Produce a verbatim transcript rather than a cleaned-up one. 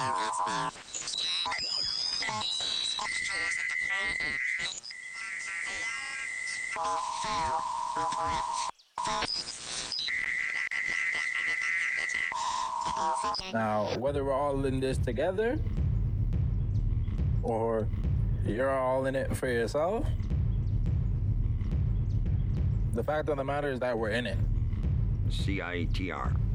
Now, whether we're all in this together or you're all in it for yourself, the fact of the matter is that we're in it. C I T R.